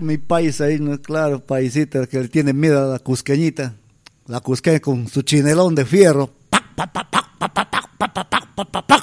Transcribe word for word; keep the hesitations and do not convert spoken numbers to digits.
mi país ahí, ¿no? Claro, paisita que le tiene miedo a la cusqueñita. La cusqueña con su chinelón de fierro. ¡Pac, pac, pac, pac, pac, pac!